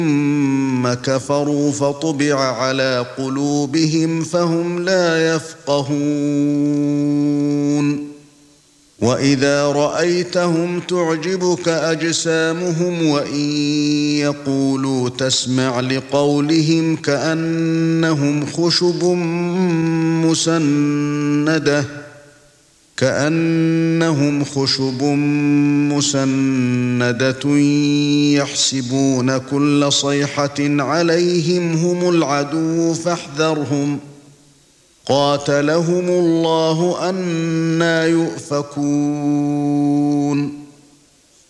ثم كفروا فطبع على قلوبهم فهم لا يفقهون وإذا رأيتهم تعجبك أجسامهم وإن يقولوا تسمع لقولهم كأنهم خشب مسندة يحسبون كل صيحة عليهم هم العدو فاحذرهم قاتلهم الله أنى يؤفكون